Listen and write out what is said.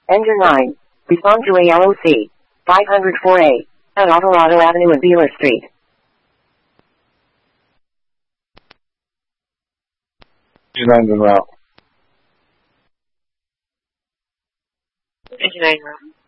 Engine 9. Respond to ALOC 504A at Alvarado Avenue and Beeler Street. Engine 9's en route. Engine 9 route.